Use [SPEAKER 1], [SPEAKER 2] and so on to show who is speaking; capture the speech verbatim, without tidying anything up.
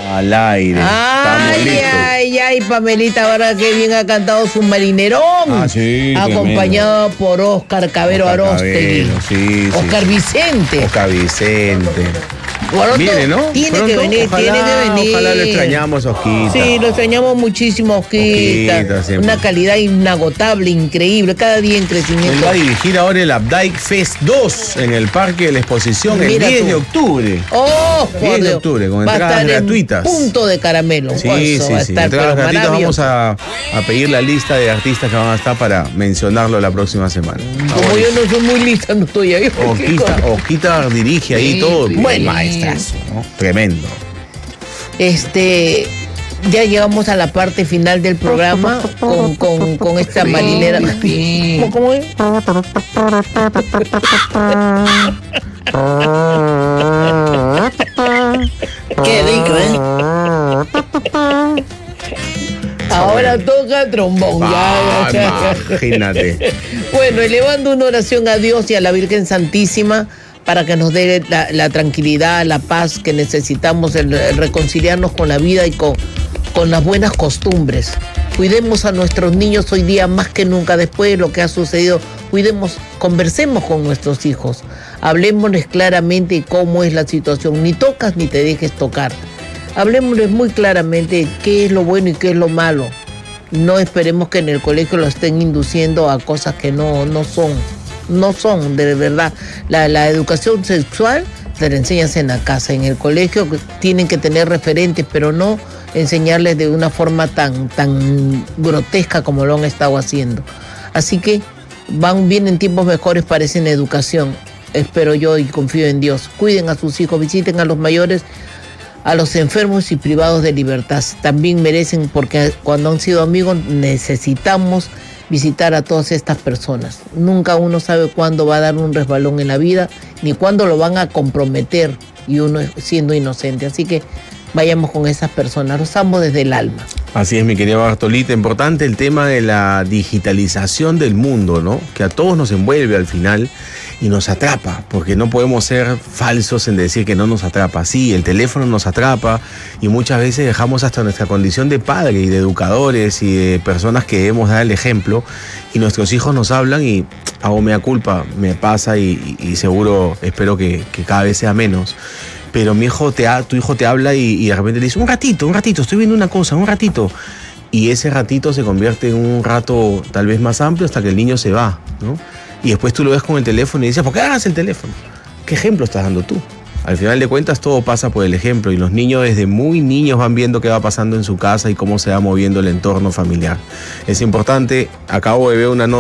[SPEAKER 1] Al aire.
[SPEAKER 2] Ay, ay, ay, Pamelita, ahora que bien ha cantado su marinerón.
[SPEAKER 1] Ah, sí,
[SPEAKER 2] acompañado tremendo. Por Oscar Cabero
[SPEAKER 1] Oscar
[SPEAKER 2] Aróstegui.
[SPEAKER 1] Cabero, sí,
[SPEAKER 2] Oscar
[SPEAKER 1] sí.
[SPEAKER 2] Vicente.
[SPEAKER 1] Oscar Vicente.
[SPEAKER 2] Pronto,
[SPEAKER 1] viene, ¿no?
[SPEAKER 2] Tiene
[SPEAKER 1] Pronto,
[SPEAKER 2] que venir,
[SPEAKER 1] ojalá,
[SPEAKER 2] tiene que venir.
[SPEAKER 1] Ojalá lo extrañamos, Osquita.
[SPEAKER 2] Sí, lo extrañamos muchísimo, Osquita.
[SPEAKER 1] Osquita,
[SPEAKER 2] Una calidad inagotable, increíble, cada día en crecimiento.
[SPEAKER 1] Él va a dirigir ahora el Updike Fest dos en el Parque de la Exposición.
[SPEAKER 2] Mira
[SPEAKER 1] el diez
[SPEAKER 2] tú.
[SPEAKER 1] de octubre.
[SPEAKER 2] Oh, por
[SPEAKER 1] diez de
[SPEAKER 2] Dios.
[SPEAKER 1] octubre, con
[SPEAKER 2] va
[SPEAKER 1] entradas
[SPEAKER 2] a estar
[SPEAKER 1] gratuitas.
[SPEAKER 2] En punto de caramelo.
[SPEAKER 1] Sí,
[SPEAKER 2] Eso
[SPEAKER 1] sí,
[SPEAKER 2] va a
[SPEAKER 1] sí.
[SPEAKER 2] estar,
[SPEAKER 1] Entradas
[SPEAKER 2] pero
[SPEAKER 1] gratuitas. Vamos
[SPEAKER 2] maravilloso.
[SPEAKER 1] a, a pedir la lista de artistas que van a estar para mencionarlo la próxima semana.
[SPEAKER 2] Como yo no soy muy lista, no estoy ahí.
[SPEAKER 1] Osquita, Osquita dirige ahí
[SPEAKER 2] Sí,
[SPEAKER 1] todo.
[SPEAKER 2] sí.
[SPEAKER 1] Buen maestrazo, ¿no? Tremendo.
[SPEAKER 2] Este, ya llegamos a la parte final del programa con, con, con esta marinera. ¿Cómo, cómo es? Qué rico, ¿eh? Ahora toca trombón.
[SPEAKER 1] Ah,
[SPEAKER 2] ya, ya, ya.
[SPEAKER 1] Imagínate.
[SPEAKER 2] Bueno, elevando una oración a Dios y a la Virgen Santísima para que nos dé la, la tranquilidad, la paz que necesitamos, el, el reconciliarnos con la vida y con, con las buenas costumbres. Cuidemos a nuestros niños hoy día más que nunca, después de lo que ha sucedido. Cuidemos, conversemos con nuestros hijos. Hablemosles claramente cómo es la situación. Ni tocas ni te dejes tocar. Hablemosles muy claramente qué es lo bueno y qué es lo malo. No esperemos que en el colegio lo estén induciendo a cosas que no, no son. No son, de verdad. La, la educación sexual te la enseñas en la casa. En el colegio tienen que tener referentes, pero no enseñarles de una forma tan, tan grotesca como lo han estado haciendo. Así que van, vienen tiempos mejores para esa educación. Espero yo y confío en Dios. Cuiden a sus hijos, visiten a los mayores, a los enfermos y privados de libertad. También merecen, porque cuando han sido amigos necesitamos visitar a todas estas personas. Nunca uno sabe cuándo va a dar un resbalón en la vida, ni cuándo lo van a comprometer y uno siendo inocente. Así que vayamos con esas personas, los amo desde el alma.
[SPEAKER 1] Así es, mi querida Bartolita. Importante el tema de la digitalización del mundo, ¿no? Que a todos nos envuelve al final y nos atrapa, porque no podemos ser falsos en decir que no nos atrapa. Sí, el teléfono nos atrapa y muchas veces dejamos hasta nuestra condición de padre y de educadores y de personas que debemos dar el ejemplo, y nuestros hijos nos hablan y hago mea culpa, me pasa y, y seguro espero que, que cada vez sea menos. Pero mi hijo te ha, tu hijo te habla y, y de repente le dice, un ratito, un ratito, estoy viendo una cosa, un ratito. Y ese ratito se convierte en un rato tal vez más amplio hasta que el niño se va, ¿no? Y después tú lo ves con el teléfono y dices, ¿por qué hagas el teléfono? ¿Qué ejemplo estás dando tú? Al final de cuentas todo pasa por el ejemplo y los niños desde muy niños van viendo qué va pasando en su casa y cómo se va moviendo el entorno familiar. Es importante, acabo de ver una nota